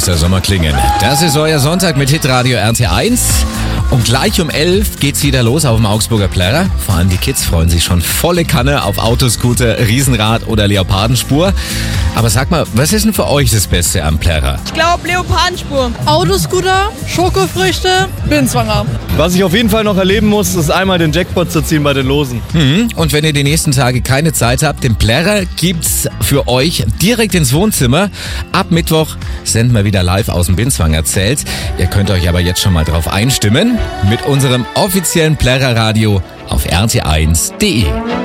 muss der Sommer klingen. Das ist euer Sonntag mit Hitradio RT1. Und gleich um 11 geht's wieder los auf dem Augsburger Plärrer. Vor allem die Kids freuen sich schon volle Kanne auf Autoscooter, Riesenrad oder Leopardenspur. Aber sag mal, was ist denn für euch das Beste am Plärrer? Ich glaube Leopardenspur. Autoscooter, Schokofrüchte, Binswanger. Was ich auf jeden Fall noch erleben muss, ist einmal den Jackpot zu ziehen bei den Losen. Und wenn ihr die nächsten Tage keine Zeit habt, den Plärrer gibt's für euch direkt ins Wohnzimmer. Ab Mittwoch senden wir wieder live aus dem Binswanger Zelt. Ihr könnt euch aber jetzt schon mal drauf einstimmen mit unserem offiziellen Plärrer Radio auf rt1.de.